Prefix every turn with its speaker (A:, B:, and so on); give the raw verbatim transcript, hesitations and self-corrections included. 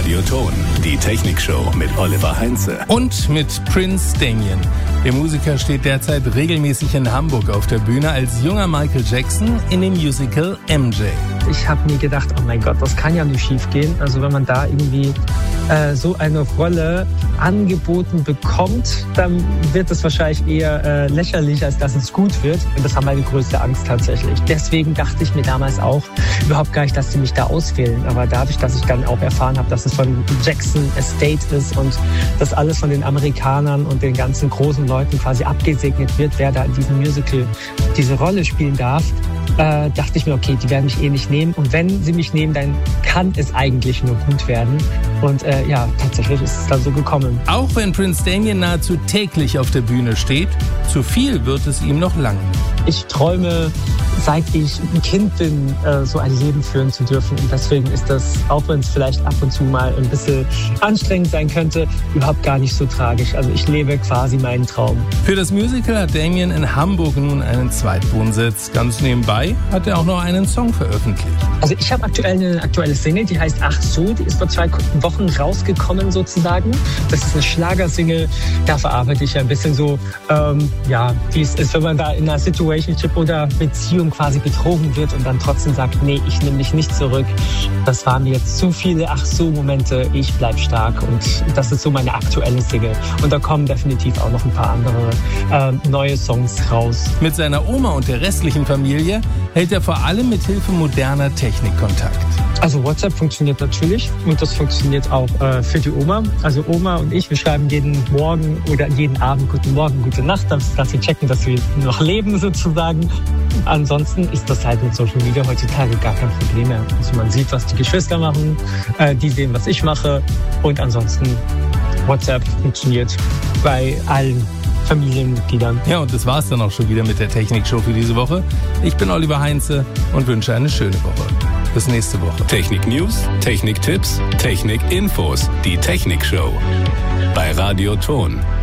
A: Radioton, die Technikshow mit Oliver Heinze.
B: Und mit Prince Damien. Der Musiker steht derzeit regelmäßig in Hamburg auf der Bühne als junger Michael Jackson in dem Musical M J.
C: Ich habe mir gedacht, oh mein Gott, das kann ja nicht schief gehen. Also wenn man da irgendwie äh, so eine Rolle angeboten bekommt, dann wird es wahrscheinlich eher äh, lächerlich, als dass es gut wird. Und das war meine größte Angst tatsächlich. Deswegen dachte ich mir damals auch überhaupt gar nicht, dass sie mich da auswählen. Aber dadurch, dass ich dann auch erfahren habe, dass es von Jackson Estate ist und das alles von den Amerikanern und den ganzen großen Leuten quasi abgesegnet wird, wer da in diesem Musical diese Rolle spielen darf, äh, dachte ich mir, okay, die werden mich eh nicht nehmen. Und wenn sie mich nehmen, dann kann es eigentlich nur gut werden. Und äh, ja, tatsächlich ist es dann so gekommen.
B: Auch wenn Prince Damien nahezu täglich auf der Bühne steht, zu viel wird es ihm noch lange.
C: Ich träume, seit ich ein Kind bin, so ein Leben führen zu dürfen. Und deswegen ist das, auch wenn es vielleicht ab und zu mal ein bisschen anstrengend sein könnte, überhaupt gar nicht so tragisch. Also ich lebe quasi meinen Traum.
B: Für das Musical hat Damien in Hamburg nun einen Zweitwohnsitz. Ganz nebenbei hat er auch noch einen Song veröffentlicht.
C: Also ich habe aktuell eine aktuelle Single, die heißt Ach so, die ist vor zwei Wochen rausgekommen sozusagen. Das ist eine Schlagersingle, da verarbeite ich ein bisschen so, ähm, ja, wie es ist, wenn man da in einer Situationship oder Beziehung quasi betrogen wird und dann trotzdem sagt, nee, ich nehme mich nicht zurück. Das waren mir jetzt zu viele Ach so Momente, ich bleib stark, und das ist so meine aktuelle Single. Und da kommen definitiv auch noch ein paar andere äh, neue Songs raus.
B: Mit seiner Oma und der restlichen Familie hält er vor allem mit Hilfe moderner Technik Kontakt.
C: Also WhatsApp funktioniert natürlich und das funktioniert auch äh, für die Oma. Also Oma und ich, wir schreiben jeden Morgen oder jeden Abend Guten Morgen, Gute Nacht, dass wir checken, dass wir noch leben sozusagen. Ansonsten ist das halt mit Social Media heutzutage gar kein Problem mehr. Also man sieht, was die Geschwister machen, äh, die sehen, was ich mache, und ansonsten WhatsApp funktioniert bei allen Familienmitgliedern.
B: Ja, und das war's dann auch schon wieder mit der Technikshow für diese Woche. Ich bin Oliver Heinze und wünsche eine schöne Woche. Bis nächste Woche.
A: Technik-News, Technik-Tipps, Technik-Infos, die Technikshow bei Radioton.